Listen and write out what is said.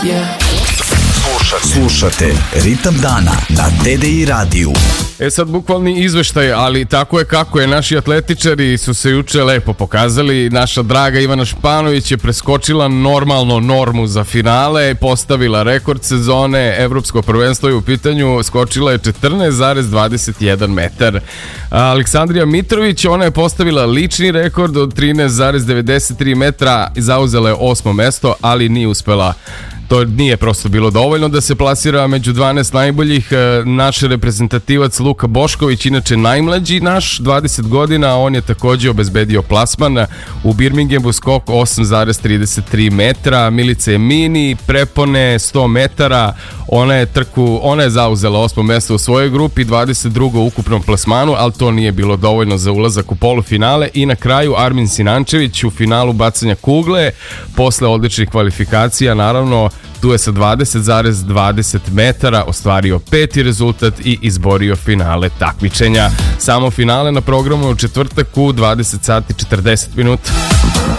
Slušate Ritam dana na TDI radiju. Sad bukvalni izveštaj, ali tako je kako je. Naši atletičari su se juče lepo pokazali. Naša draga Ivana Španović je preskočila normalno normu za finale, postavila rekord sezone, evropsko prvenstvo je u pitanju, skočila je 14,21 metar. Aleksandrija Mitrović, ona je postavila lični rekord od 13,93 metra i zauzela je 8. mesto, ali nije uspela. To nije prosto bilo dovoljno da se plasira među 12 najboljih. Naš reprezentativac Luka Bošković, inače najmlađi naš, 20 godina, on je također obezbedio plasman u Birminghamu, skok 8,33 metra. Milica je mini, prepone 100 metara, ona je zauzela 8. mesto u svojoj grupi, 22. u ukupnom plasmanu, ali to nije bilo dovoljno za ulazak u polufinale. I na kraju Armin Sinančević u finalu bacanja kugle, posle odličnih kvalifikacija, naravno, tu je sa 20,20 metara ostvario 5. rezultat i izborio finale takmičenja. Samo finale na programu je u četvrtak u 20 sati 40 minuta.